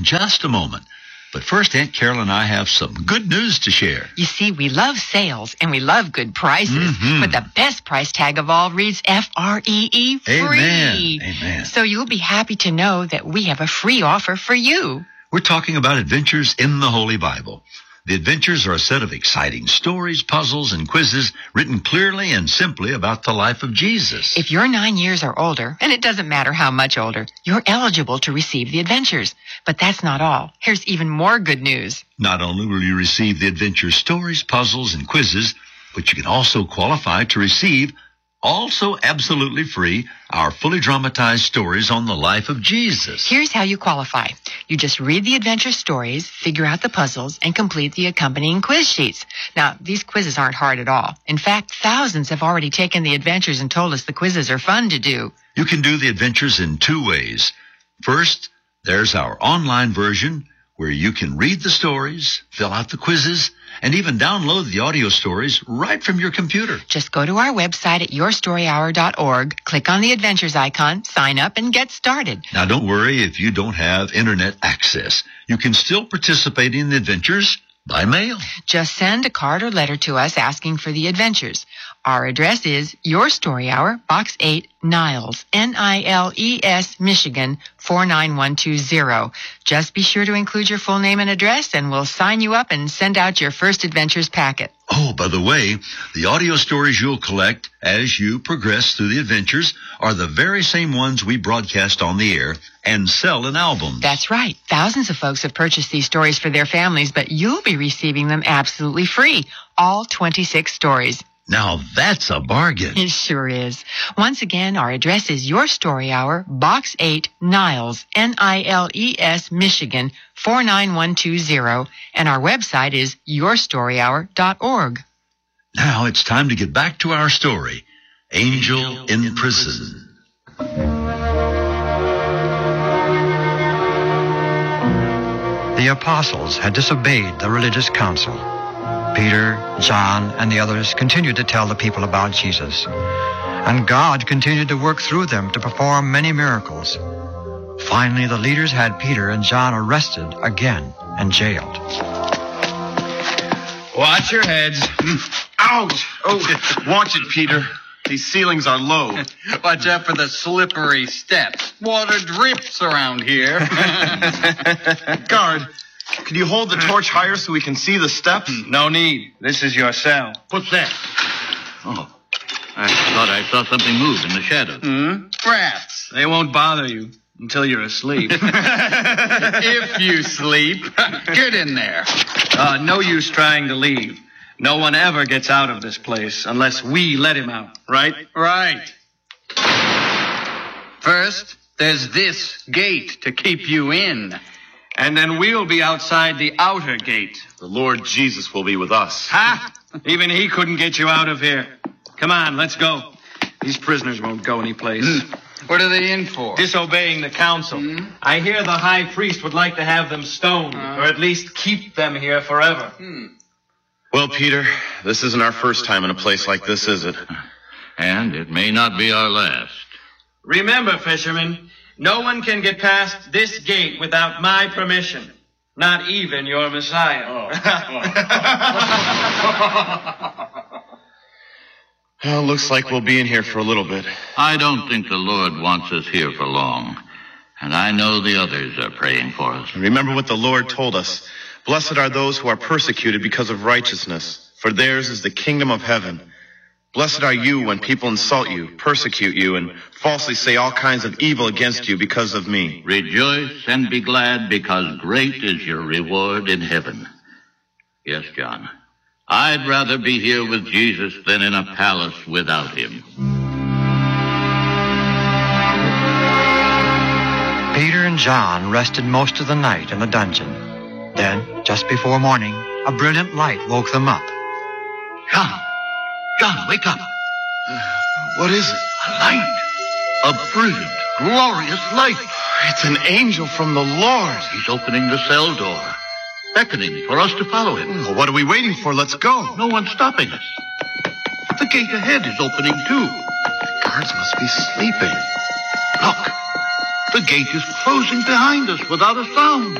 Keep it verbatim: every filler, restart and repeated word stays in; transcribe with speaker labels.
Speaker 1: in just a moment. But first, Aunt Carol and I have some good news to share.
Speaker 2: You see, we love sales and we love good prices.
Speaker 1: Mm-hmm.
Speaker 2: But the best price tag of all reads F R E E, free.
Speaker 1: Amen. Amen.
Speaker 2: So you'll be happy to know that we have a free offer for you.
Speaker 1: We're talking about Adventures in the Holy Bible. The adventures are a set of exciting stories, puzzles, and quizzes written clearly and simply about the life of Jesus.
Speaker 2: If you're nine years or older, and it doesn't matter how much older, you're eligible to receive the adventures. But that's not all. Here's even more good news.
Speaker 1: Not only will you receive the adventure stories, puzzles, and quizzes, but you can also qualify to receive, also absolutely free, our fully dramatized stories on the life of Jesus.
Speaker 2: Here's how you qualify. You just read the adventure stories, figure out the puzzles, and complete the accompanying quiz sheets. Now, these quizzes aren't hard at all. In fact, thousands have already taken the adventures and told us the quizzes are fun to do.
Speaker 1: You can do the adventures in two ways. First, there's our online version, where you can read the stories, fill out the quizzes, and even download the audio stories right from your computer.
Speaker 2: Just go to our website at your story hour dot org, click on the Adventures icon, sign up, and get started.
Speaker 1: Now, don't worry if you don't have internet access. You can still participate in the adventures by mail.
Speaker 2: Just send a card or letter to us asking for the adventures. Our address is Your Story Hour, Box eight, Niles, N I L E S, Michigan, four nine one two zero. Just be sure to include your full name and address, and we'll sign you up and send out your first adventures packet.
Speaker 1: Oh, by the way, the audio stories you'll collect as you progress through the adventures are the very same ones we broadcast on the air and sell in albums.
Speaker 2: That's right. Thousands of folks have purchased these stories for their families, but you'll be receiving them absolutely free. All twenty-six stories.
Speaker 1: Now that's a bargain.
Speaker 2: It sure is. Once again, our address is Your Story Hour, Box eight, Niles, N I L E S, Michigan, four nine one two zero, and our website is your story hour dot org.
Speaker 1: Now it's time to get back to our story, Angel in Prison.
Speaker 3: The apostles had disobeyed the religious council. Peter, John, and the others continued to tell the people about Jesus. And God continued to work through them to perform many miracles. Finally, the leaders had Peter and John arrested again and jailed.
Speaker 4: Watch your heads.
Speaker 5: Ouch! Oh, watch it, Peter. These ceilings are low.
Speaker 4: Watch out for the slippery steps. Water drips around here.
Speaker 5: Guard, could you hold the torch higher so we can see the steps?
Speaker 4: No need. This is your cell.
Speaker 6: What's that? Oh, I thought I saw something move in the shadows.
Speaker 4: Hmm? Rats. They won't bother you until you're asleep. If you sleep. Get in there. Uh, no use trying to leave. No one ever gets out of this place unless we let him out, right? Right. First, there's this gate to keep you in. And then we'll be outside the outer gate.
Speaker 5: The Lord Jesus will be with us.
Speaker 4: Ha! Even he couldn't get you out of here. Come on, let's go. These prisoners won't go anyplace. Mm. What are they in for? Disobeying the council. Mm. I hear the high priest would like to have them stoned, uh. or at least keep them here forever. Hmm.
Speaker 5: Well, Peter, this isn't our first time in a place like this, is it?
Speaker 6: And it may not be our last.
Speaker 4: Remember, fishermen, no one can get past this gate without my permission. Not even your Messiah.
Speaker 5: Oh. Well, looks like we'll be in here for a little bit.
Speaker 6: I don't think the Lord wants us here for long. And I know the others are praying for us.
Speaker 5: Remember what the Lord told us. Blessed are those who are persecuted because of righteousness, for theirs is the kingdom of heaven. Blessed are you when people insult you, persecute you, and falsely say all kinds of evil against you because of me.
Speaker 6: Rejoice and be glad, because great is your reward in heaven. Yes, John, I'd rather be here with Jesus than in a palace without him.
Speaker 3: Peter and John rested most of the night in the dungeon. Then, just before morning, a brilliant light woke them up.
Speaker 6: John! John, wake up!
Speaker 5: Uh, what is it?
Speaker 6: A light! A brilliant, glorious light!
Speaker 5: It's an angel from the Lord.
Speaker 6: He's opening the cell door, beckoning for us to follow him.
Speaker 5: Well, what are we waiting for? Let's go.
Speaker 6: No one's stopping us. The gate ahead is opening, too.
Speaker 5: The guards must be sleeping.
Speaker 6: Look! The gate is closing behind us without a sound.